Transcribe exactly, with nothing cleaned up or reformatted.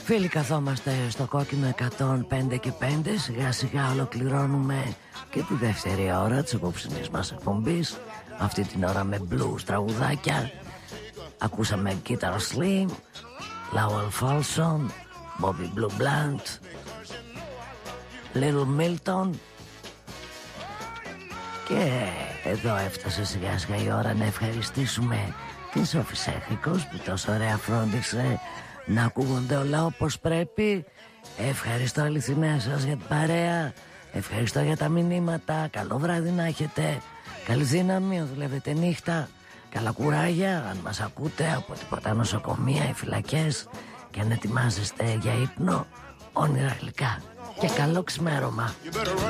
Φίλοι, καθόμαστε στο κόκκινο εκατόν πέντε και πέντε. Σιγά σιγά ολοκληρώνουμε και τη δεύτερη ώρα της απόψινής μας εκπομπής. Αυτή την ώρα με blues τραγουδάκια. Ακούσαμε Guitar Slim, Lowell Fulson, Bobby Blue Blunt, Little Milton. Και εδώ έφτασε σιγά σιγά η ώρα να ευχαριστήσουμε την Σόφη Σέχρικος που τόσο ωραία φρόντισε να ακούγονται όλα όπως πρέπει. Ευχαριστώ αληθινά σας για την παρέα. Ευχαριστώ για τα μηνύματα. Καλό βράδυ να έχετε. Καλή δύναμη, δουλεύετε νύχτα. Καλά κουράγια αν μας ακούτε από τίποτα νοσοκομεία ή φυλακές. Και αν ετοιμάζεστε για ύπνο, όνειρα γλυκά. Και καλό ξημέρωμα.